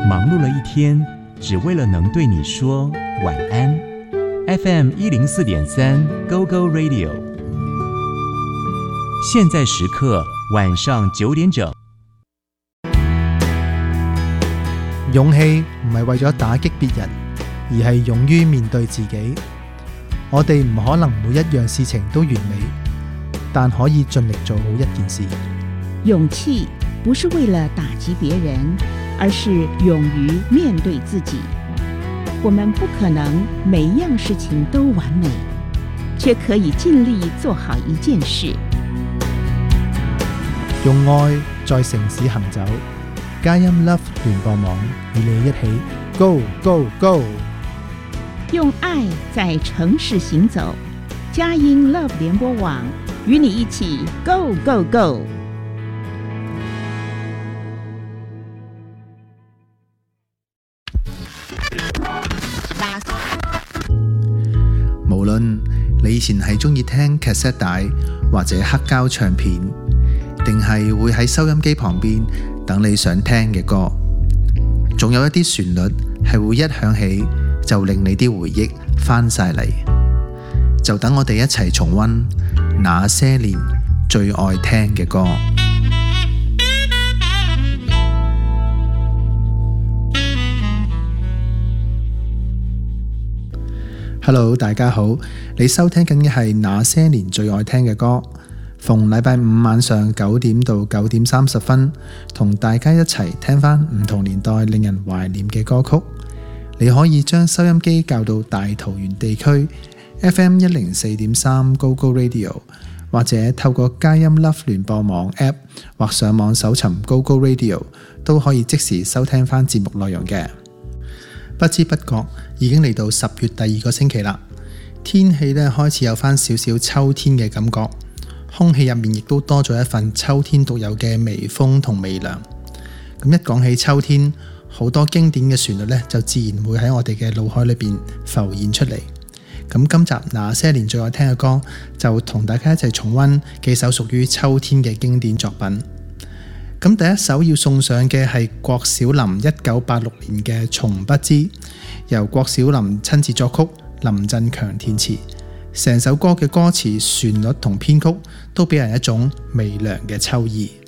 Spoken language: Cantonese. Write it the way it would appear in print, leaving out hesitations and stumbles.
忙碌了一天，只为了能对你说晚安。FM 104.3 Go Go Radio， 现在时刻晚上9點整。 勇氣唔係為咗打擊別人，而係勇於面對自己。我哋唔可能每一樣事情都完美，但可以盡力做好一件事。 勇氣不是為了打擊別人，而是勇於面對自己。我們不可能每一樣事情都完美，卻可以盡力做好一件事。 用愛在城市行走，佳音 Love 聯播網與你一起 Go Go Go！ 用愛在城市行走，佳音 Love 聯播網與你一起 Go Go Go！ 無論你以前係鍾意聽 cassette 帶或者黑膠唱片，定係會喺收音機旁邊等你想聽嘅歌，仲有一啲旋律係會一響起就令你啲回憶翻晒嚟，就等我哋一齊重溫那些年最愛聽嘅歌。Hello， 大家好，你收聽緊嘅係那些年最愛聽嘅歌。逢禮拜五晚上9點到9點30分，同大家一齊聽返唔同年代令人懷念嘅歌曲。你可以將收音機校到大桃園地區 FM 104.3 Go Go Radio， 或者透過佳音 Love 聯播網 App 或上網搜尋 Go Go Radio， 都可以即時收聽返節目內容嘅。不知不覺已經嚟到10月第2個星期啦，天氣咧開始有返少少秋天嘅感覺，空氣入面亦都多咗一份秋天獨有嘅微風同微涼。咁一講起秋天，好多經典嘅旋律咧就自然會喺我哋嘅腦海裏邊浮現出嚟。咁今集那些年最愛聽嘅歌，就同大家一齊重溫幾首屬於秋天嘅經典作品。咁第一首要送上嘅係郭小霖1986年嘅《從不知》，由郭小霖親自作曲，林振強填詞。成首歌嘅歌詞、旋律同編曲都俾人一種微涼嘅秋意。